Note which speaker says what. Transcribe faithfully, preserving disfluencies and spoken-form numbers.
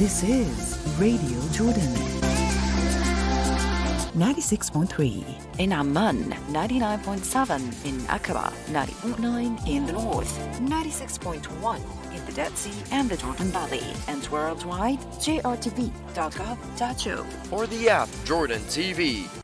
Speaker 1: This is Radio Jordan. ninety-six point three
Speaker 2: in Amman, ninety-nine point seven in Aqaba, ninety point nine in the north, ninety-six point one in the Dead Sea and the Jordan Valley, and worldwide, j r t v dot gov dot a u.
Speaker 3: Or the app Jordan T V.